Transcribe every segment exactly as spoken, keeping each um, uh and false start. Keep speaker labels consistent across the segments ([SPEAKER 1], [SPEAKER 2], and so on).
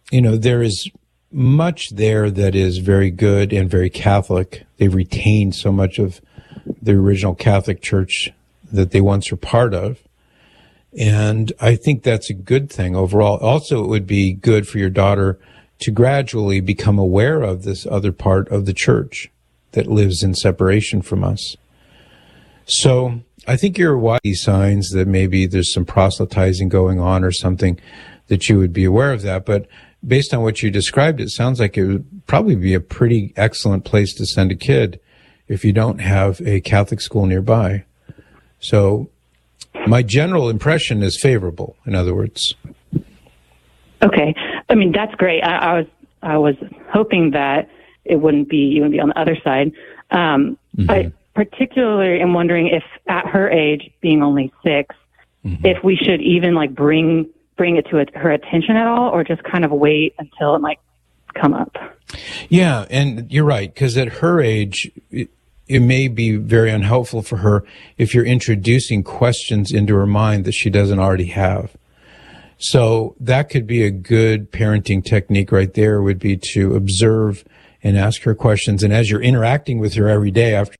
[SPEAKER 1] you know, there is much there that is very good and very Catholic. They've retained so much of the original Catholic Church that they once were part of. And I think that's a good thing overall. Also, it would be good for your daughter to gradually become aware of this other part of the church that lives in separation from us. So I think you're wise signs that maybe there's some proselytizing going on or something, that you would be aware of that. But based on what you described, it sounds like it would probably be a pretty excellent place to send a kid if you don't have a Catholic school nearby. So my general impression is favorable, in other words.
[SPEAKER 2] Okay. I mean, that's great. I, I was I was hoping that it wouldn't be, you would be on the other side. Um, mm-hmm. I particularly am wondering if at her age, being only six, mm-hmm. if we should even like bring bring it to a, her attention at all, or just kind of wait until it might come up.
[SPEAKER 1] Yeah, and you're right, because at her age, it, it may be very unhelpful for her if you're introducing questions into her mind that she doesn't already have. So that could be a good parenting technique right there, would be to observe and ask her questions. And as you're interacting with her every day after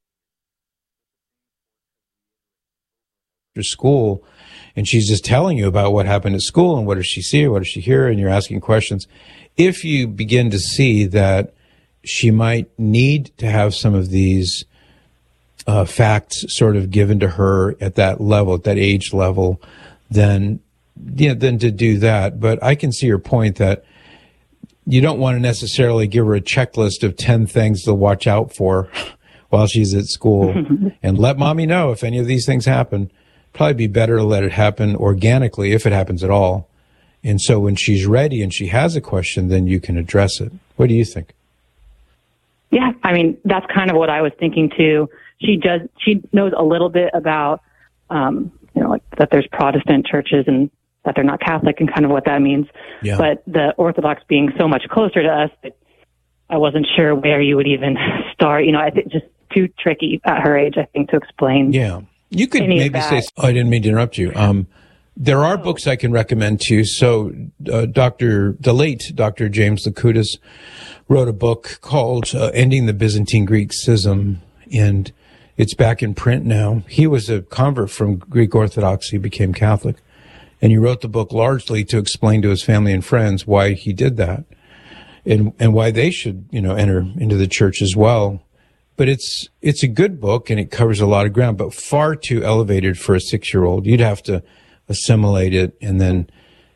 [SPEAKER 1] school, and she's just telling you about what happened at school and what does she see or what does she hear, and you're asking questions, if you begin to see that she might need to have some of these uh, facts sort of given to her at that level, at that age level, then yeah, then to do that. But I can see your point that you don't want to necessarily give her a checklist of ten things to watch out for while she's at school and let mommy know if any of these things happen. Probably be better to let it happen organically, if it happens at all. And so when she's ready and she has a question, then you can address it. What do you think?
[SPEAKER 2] Yeah, I mean, that's kind of what I was thinking too. She does, she knows a little bit about, um, you know, like that there's Protestant churches and that they're not Catholic and kind of what that means.
[SPEAKER 1] Yeah.
[SPEAKER 2] But the Orthodox being so much closer to us, that I wasn't sure where you would even start. You know, I think just too tricky at her age, I think, to explain.
[SPEAKER 1] Yeah. You could maybe say, oh, I didn't mean to interrupt you. Um, there are books I can recommend too. So, uh, Doctor, the late Doctor James Lakutis wrote a book called uh, Ending the Byzantine Greek Schism, and it's back in print now. He was a convert from Greek Orthodoxy, became Catholic, and he wrote the book largely to explain to his family and friends why he did that, and and why they should, you know, enter into the church as well. But it's it's a good book, and it covers a lot of ground, but far too elevated for a six-year-old. You'd have to assimilate it and then,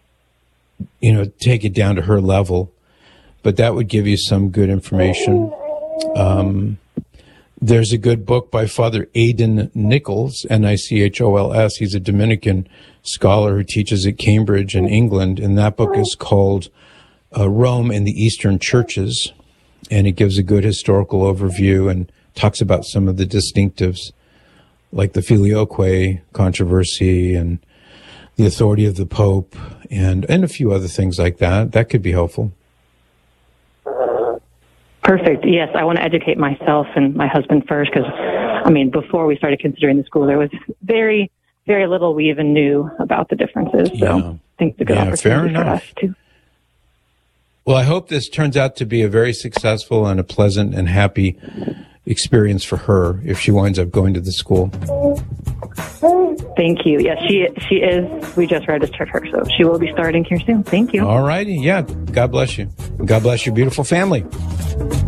[SPEAKER 1] you know, take it down to her level. But that would give you some good information. Um, there's a good book by Father Aidan Nichols, N I C H O L S. He's a Dominican scholar who teaches at Cambridge in England, and that book is called uh, Rome and the Eastern Churches. And it gives a good historical overview and talks about some of the distinctives, like the Filioque controversy and the authority of the Pope, and, and a few other things like that. That could be helpful.
[SPEAKER 2] Perfect. Yes, I want to educate myself and my husband first, because, I mean, before we started considering the school, there was very, very little we even knew about the differences. So
[SPEAKER 1] Yeah.
[SPEAKER 2] I think it's a good
[SPEAKER 1] Yeah,
[SPEAKER 2] opportunity
[SPEAKER 1] fair
[SPEAKER 2] for
[SPEAKER 1] enough.
[SPEAKER 2] us too.
[SPEAKER 1] Well, I hope this turns out to be a very successful and a pleasant and happy experience for her if she winds up going to the school.
[SPEAKER 2] Thank you. Yes, she she is. We just registered her, so she will be starting here soon. Thank you.
[SPEAKER 1] All righty. Yeah. God bless you. God bless your beautiful family.